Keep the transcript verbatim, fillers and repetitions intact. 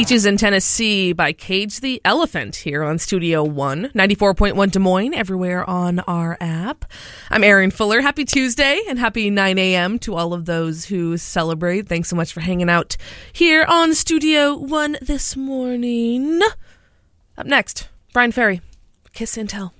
Peaches in Tennessee by Cage the Elephant here on Studio One, ninety-four point one Des Moines, everywhere on our app. I'm Erin Fuller. Happy Tuesday and happy nine a.m. to all of those who celebrate. Thanks so much for hanging out here on Studio One this morning. Up next, Brian Ferry, Kiss and Tell.